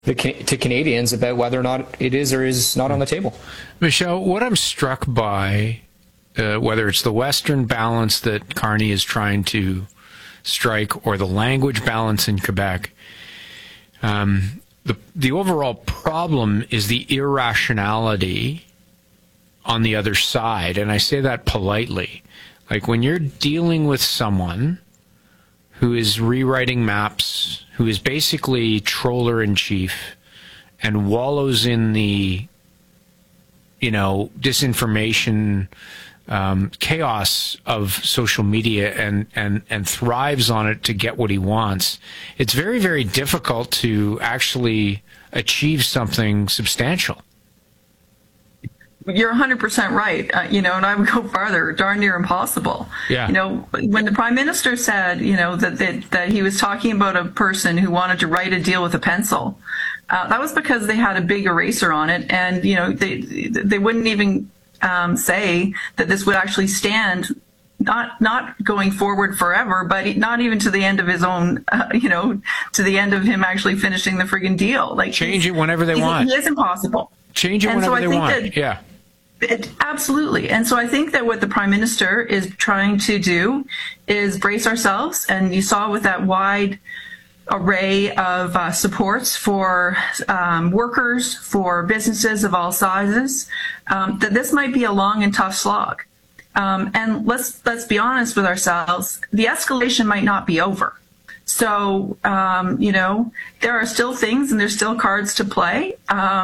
to Canadians about whether or not it is or is not on the table. Michelle, what I'm struck by, whether it's the Western balance that Carney is trying to strike or the language balance in Quebec, the overall problem is the irrationality on the other side. And I say that politely. Like when you're dealing with someone who is rewriting maps, who is basically troller-in-chief and wallows in the, disinformation chaos of social media and thrives on it to get what he wants, it's very, very difficult to actually achieve something substantial. You're 100% right. And I would go farther, darn near impossible. Yeah. When the Prime Minister said, that he was talking about a person who wanted to write a deal with a pencil, that was because they had a big eraser on it, and they wouldn't even say that this would actually stand. Not going forward forever, but not even to the end of his own, to the end of him actually finishing the friggin' deal. Like change it whenever they want. It is impossible. Change it whenever they want. Yeah. Absolutely. And so I think that what the Prime Minister is trying to do is brace ourselves. And you saw with that wide array of supports for workers, for businesses of all sizes, that this might be a long and tough slog. And let's be honest with ourselves, the escalation might not be over. So, there are still things and there's still cards to play.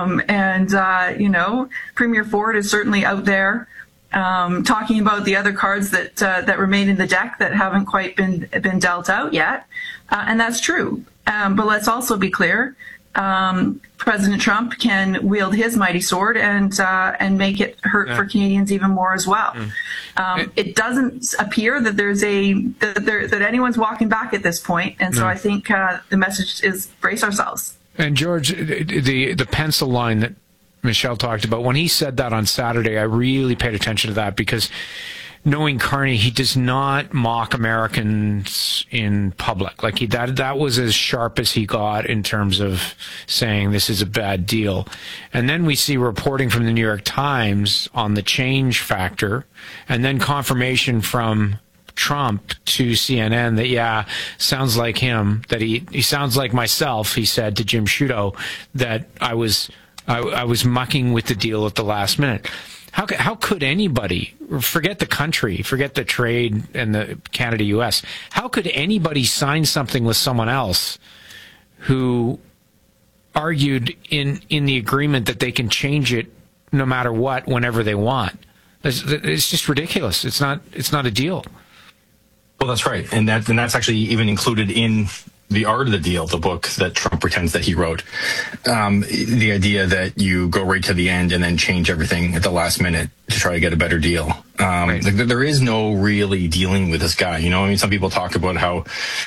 Premier Ford is certainly out there talking about the other cards that remain in the deck that haven't quite been dealt out yet. And that's true. But let's also be clear. President Trump can wield his mighty sword and make it hurt for Canadians even more as well. It doesn't appear that that anyone's walking back at this point, and so I think the message is brace ourselves. And George, the pencil line that Michelle talked about, when he said that on Saturday, I really paid attention to that, because knowing Carney, he does not mock Americans in public. Like that was as sharp as he got in terms of saying this is a bad deal. And then we see reporting from the New York Times on the change factor, and then confirmation from Trump to CNN that, sounds like him, that he sounds like myself, he said to Jim Sciutto, that I was mucking with the deal at the last minute. How could anybody, forget the country, forget the trade and the Canada-US, how could anybody sign something with someone else who argued in the agreement that they can change it no matter what, whenever they want? It's just ridiculous. It's not a deal. Well, that's right. And that's actually even included in The Art of the Deal, the book that Trump pretends that he wrote. The idea that you go right to the end and then change everything at the last minute to try to get a better deal. Right. There is no really dealing with this guy. Some people talk about how,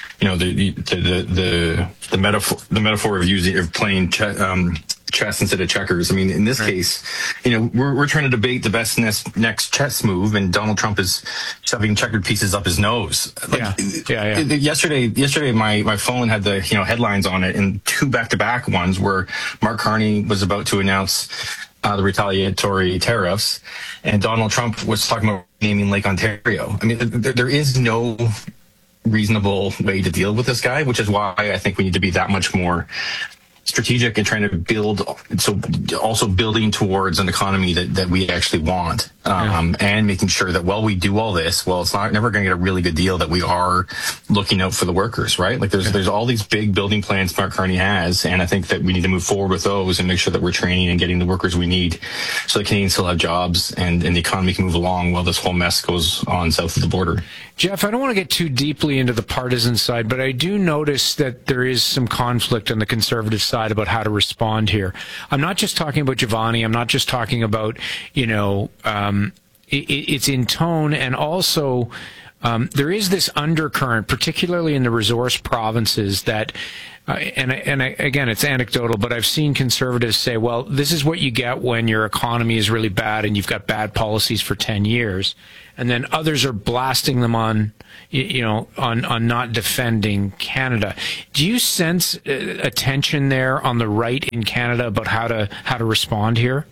the metaphor of playing chess instead of checkers. In this case, we're trying to debate the best next chess move, and Donald Trump is shoving checkered pieces up his nose. Yesterday, my phone had the headlines on it, and two back-to-back ones where Mark Carney was about to announce the retaliatory tariffs, and Donald Trump was talking about naming Lake Ontario. There is no reasonable way to deal with this guy, which is why I think we need to be that much more strategic and trying to build, so also building towards an economy that we actually want, and making sure that while we do all this, it's never going to get a really good deal, that we are looking out for the workers, right? Like there's all these big building plans Mark Carney has, and I think that we need to move forward with those and make sure that we're training and getting the workers we need so that Canadians still have jobs and the economy can move along while this whole mess goes on south of the border. Jeff, I don't want to get too deeply into the partisan side, but I do notice that there is some conflict on the Conservative side about how to respond here. I'm not just talking about Giovanni. I'm not just talking about, it's in tone, and also there is this undercurrent, particularly in the resource provinces, that, again, it's anecdotal, but I've seen conservatives say, well, this is what you get when your economy is really bad and you've got bad policies for 10 years. And then others are blasting them on not defending Canada. Do you sense a tension there on the right in Canada about how to respond here?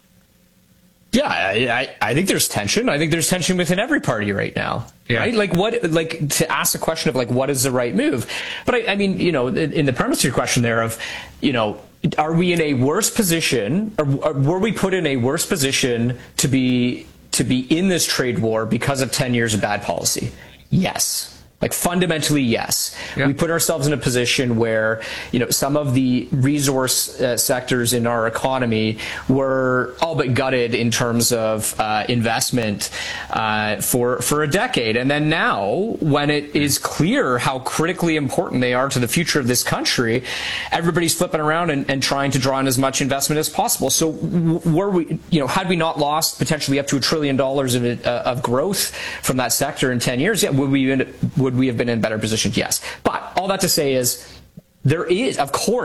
Yeah, I think there's tension. I think there's tension within every party right now. Yeah. Right? Like to ask the question of what is the right move? But I mean, in the premise of your question there of, are we in a worse position, or were we put in a worse position to be in this trade war because of 10 years of bad policy? Yes. Fundamentally, yes. Yeah. We put ourselves in a position where, some of the resource sectors in our economy were all but gutted in terms of investment for a decade. And then now, when it is clear how critically important they are to the future of this country, everybody's flipping around and trying to draw in as much investment as possible. So were we, had we not lost potentially up to $1 trillion of growth from that sector in 10 years, yeah, would we have been in a better position? Yes. But all that to say is there is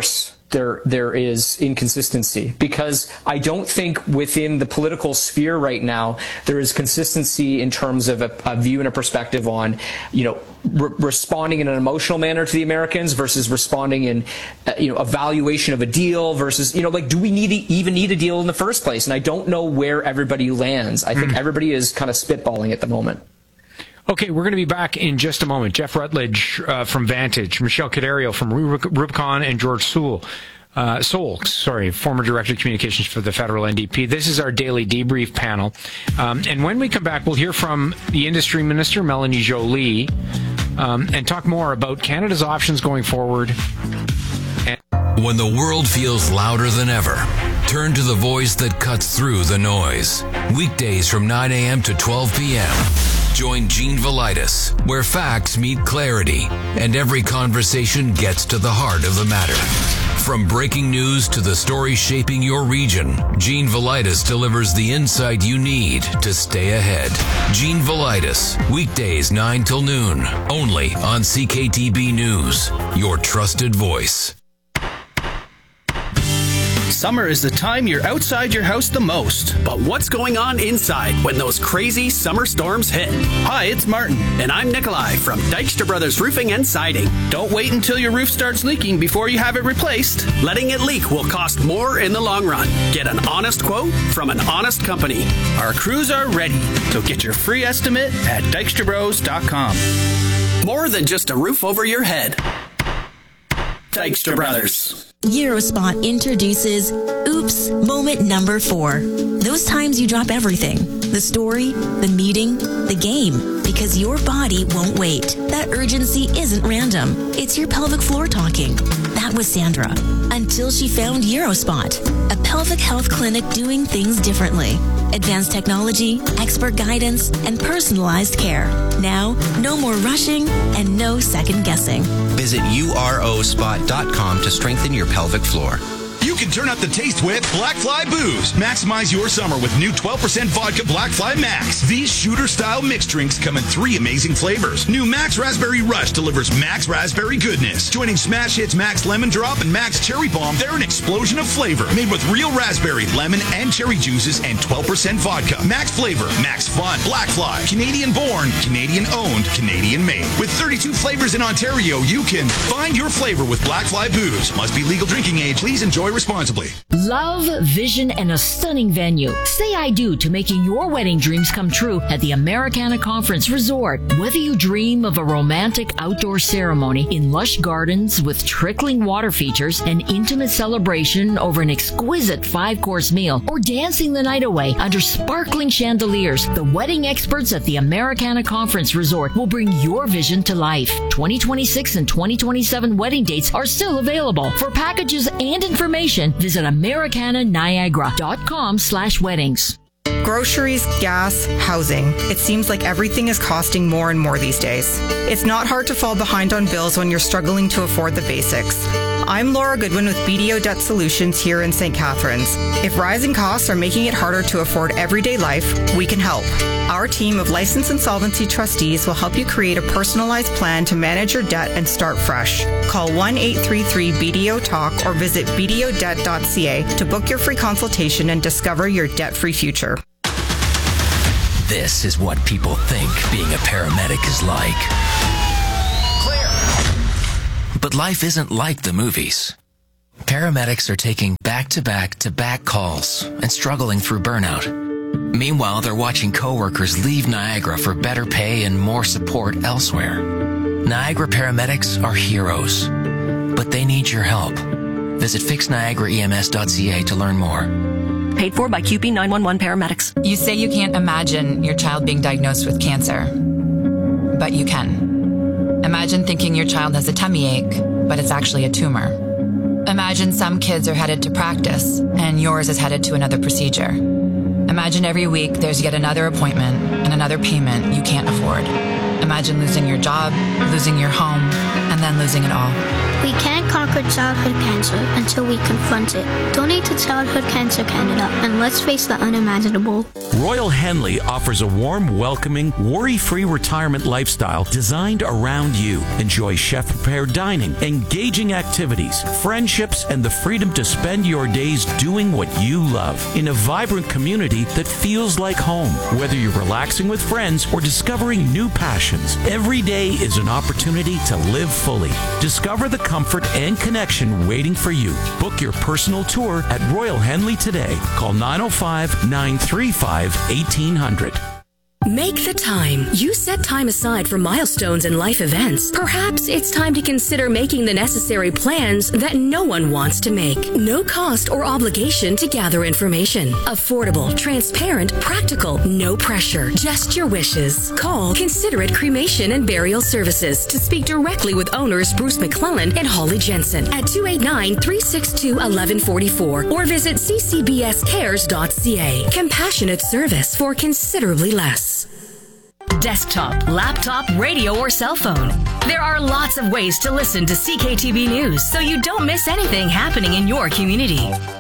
inconsistency, because I don't think within the political sphere right now there is consistency in terms of a view and a perspective on, responding in an emotional manner to the Americans versus responding in, evaluation of a deal versus, do we even need a deal in the first place? And I don't know where everybody lands. I think everybody is kind of spitballing at the moment. Okay, we're going to be back in just a moment. Jeff Rutledge from Vantage, Michelle Cadario from Rubicon, and George Solks, former Director of Communications for the Federal NDP. This is our daily debrief panel. And when we come back, we'll hear from the Industry Minister, Melanie Joly, and talk more about Canada's options going forward. When the world feels louder than ever, turn to the voice that cuts through the noise. Weekdays from 9 a.m. to 12 p.m. Join Gene Velitis, where facts meet clarity and every conversation gets to the heart of the matter. From breaking news to the stories shaping your region, Gene Velitis delivers the insight you need to stay ahead. Gene Velitis, weekdays 9 till noon, only on CKTB News, your trusted voice. Summer is the time you're outside your house the most. But what's going on inside when those crazy summer storms hit? Hi, it's Martin. And I'm Nikolai from Dykstra Brothers Roofing and Siding. Don't wait until your roof starts leaking before you have it replaced. Letting it leak will cost more in the long run. Get an honest quote from an honest company. Our crews are ready. So get your free estimate at dykstrabros.com. More than just a roof over your head. Dykstra Brothers. Eurospot introduces Oops Moment number 4. Those times you drop everything. The story, the meeting, the game. Because your body won't wait. That urgency isn't random. It's your pelvic floor talking. That was Sandra. Until she found Eurospot, a pelvic health clinic doing things differently. Advanced technology, expert guidance, and personalized care. Now, no more rushing and no second guessing. Visit urospot.com to strengthen your pelvic floor. You can turn up the taste with Blackfly Booze. Maximize your summer with new 12% vodka Blackfly Max. These shooter-style mixed drinks come in 3 amazing flavors. New Max Raspberry Rush delivers Max Raspberry goodness. Joining Smash Hits Max Lemon Drop and Max Cherry Bomb, they're an explosion of flavor. Made with real raspberry, lemon, and cherry juices and 12% vodka. Max flavor, Max fun. Blackfly. Canadian-born, Canadian-owned, Canadian-made. With 32 flavors in Ontario, you can find your flavor with Blackfly Booze. Must be legal drinking age. Please enjoy responsibly. Love, vision, and a stunning venue. Say I do to making your wedding dreams come true at the Americana Conference Resort. Whether you dream of a romantic outdoor ceremony in lush gardens with trickling water features, an intimate celebration over an exquisite 5-course meal, or dancing the night away under sparkling chandeliers, the wedding experts at the Americana Conference Resort will bring your vision to life. 2026 and 2027 wedding dates are still available. For packages and information, visit americananiagara.com/weddings. Groceries, gas, housing. It seems like everything is costing more and more these days. It's not hard to fall behind on bills when you're struggling to afford the basics. I'm Laura Goodwin with BDO Debt Solutions here in St. Catharines. If rising costs are making it harder to afford everyday life, we can help. Our team of licensed insolvency trustees will help you create a personalized plan to manage your debt and start fresh. Call 1-833-BDO-TALK or visit bdodebt.ca to book your free consultation and discover your debt-free future. This is what people think being a paramedic is like. Clear! But life isn't like the movies. Paramedics are taking back-to-back-to-back calls and struggling through burnout. Meanwhile, they're watching coworkers leave Niagara for better pay and more support elsewhere. Niagara paramedics are heroes, but they need your help. Visit fixniagaraems.ca to learn more. Paid for by QP 911 paramedics. You say you can't imagine your child being diagnosed with cancer, but you can. Imagine thinking your child has a tummy ache, but it's actually a tumor. Imagine some kids are headed to practice, and yours is headed to another procedure. Imagine every week there's yet another appointment and another payment you can't afford. Imagine losing your job, losing your home, and then losing it all. We can't conquer childhood cancer until we confront it. Donate to Childhood Cancer Canada and let's face the unimaginable. Royal Henley offers a warm, welcoming, worry-free retirement lifestyle designed around you. Enjoy chef-prepared dining, engaging activities, friendships, and the freedom to spend your days doing what you love in a vibrant community that feels like home. Whether you're relaxing with friends or discovering new passions, every day is an opportunity to live fully. Discover the comfort and connection waiting for you. Book your personal tour at Royal Henley today. Call 905-935-1800. Make the time. You set time aside for milestones and life events. Perhaps it's time to consider making the necessary plans that no one wants to make. No cost or obligation to gather information. Affordable, transparent, practical, no pressure. Just your wishes. Call Considerate Cremation and Burial Services to speak directly with owners Bruce McClellan and Holly Jensen at 289-362-1144 or visit ccbscares.ca. Compassionate service for considerably less. Desktop, laptop, radio, or cell phone. There are lots of ways to listen to CKTB News so you don't miss anything happening in your community.